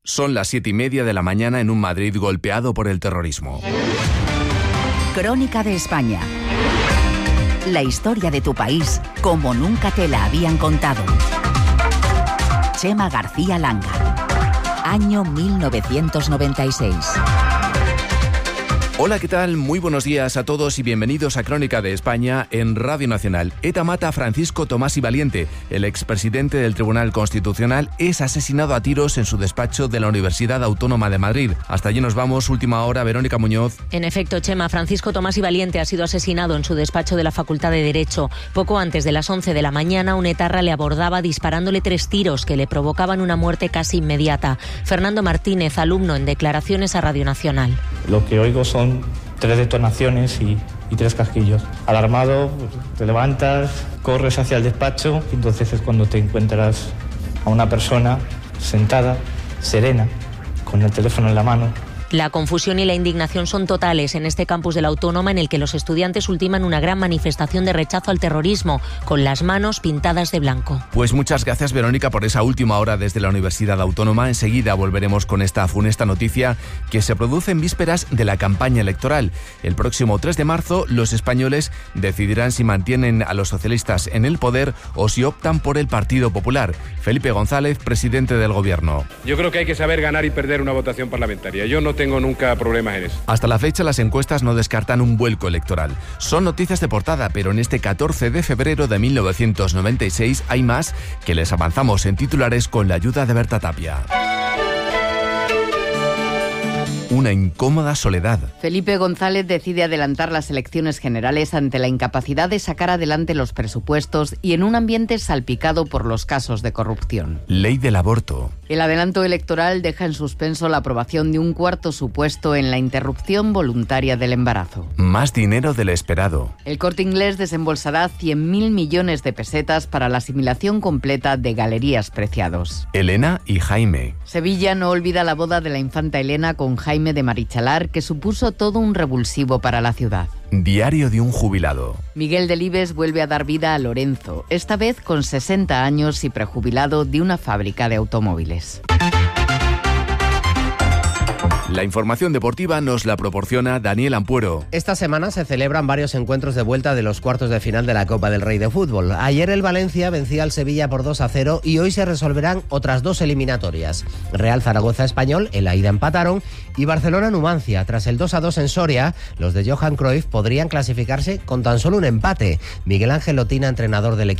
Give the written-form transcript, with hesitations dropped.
Son las 7:30 de la mañana en un Madrid golpeado por el terrorismo. Crónica de España. La historia de tu país como nunca te la habían contado. Chema García Langa. Año 1996. Hola, ¿qué tal? Muy buenos días a todos y bienvenidos a Crónica de España en Radio Nacional. ETA mata a Francisco Tomás y Valiente. El expresidente del Tribunal Constitucional es asesinado a tiros en su despacho de la Universidad Autónoma de Madrid. Hasta allí nos vamos. Última hora, Verónica Muñoz. En efecto, Chema, Francisco Tomás y Valiente ha sido asesinado en su despacho de la Facultad de Derecho. Poco antes de las 11 de la mañana, un etarra le abordaba disparándole 3 tiros que le provocaban una muerte casi inmediata. Fernando Martínez, alumno, en declaraciones a Radio Nacional. Lo que oigo son 3 detonaciones y 3 casquillos. Alarmado, te levantas, corres hacia el despacho y entonces es cuando te encuentras a una persona sentada, serena, con el teléfono en la mano. La confusión y la indignación son totales en este campus de la Autónoma, en el que los estudiantes ultiman una gran manifestación de rechazo al terrorismo, con las manos pintadas de blanco. Pues muchas gracias, Verónica, por esa última hora desde la Universidad Autónoma. Enseguida volveremos con esta funesta noticia que se produce en vísperas de la campaña electoral. El próximo 3 de marzo, los españoles decidirán si mantienen a los socialistas en el poder o si optan por el Partido Popular. Felipe González, presidente del Gobierno. Yo creo que hay que saber ganar y perder una votación parlamentaria. Yo no tengo nunca problemas en eso. Hasta la fecha, las encuestas no descartan un vuelco electoral. Son noticias de portada, pero en este 14 de febrero de 1996 hay más que les avanzamos en titulares con la ayuda de Berta Tapia. Una incómoda soledad. Felipe González decide adelantar las elecciones generales ante la incapacidad de sacar adelante los presupuestos y en un ambiente salpicado por los casos de corrupción. Ley del aborto. El adelanto electoral deja en suspenso la aprobación de un cuarto supuesto en la interrupción voluntaria del embarazo. Más dinero del esperado. El Corte Inglés desembolsará 100.000 millones de pesetas para la asimilación completa de Galerías Preciados. Elena y Jaime. Sevilla no olvida la boda de la infanta Elena con Jaime de Marichalar, que supuso todo un revulsivo para la ciudad. Diario de un jubilado. Miguel Delibes vuelve a dar vida a Lorenzo, esta vez con 60 años y prejubilado de una fábrica de automóviles. La información deportiva nos la proporciona Daniel Ampuero. Esta semana se celebran varios encuentros de vuelta de los cuartos de final de la Copa del Rey de Fútbol. Ayer el Valencia vencía al Sevilla por 2-0 y hoy se resolverán otras 2 eliminatorias. Real Zaragoza-Español, en la ida empataron, y Barcelona-Numancia. Tras el 2-2 en Soria, los de Johan Cruyff podrían clasificarse con tan solo un empate. Miguel Ángel Lotina, entrenador del equipo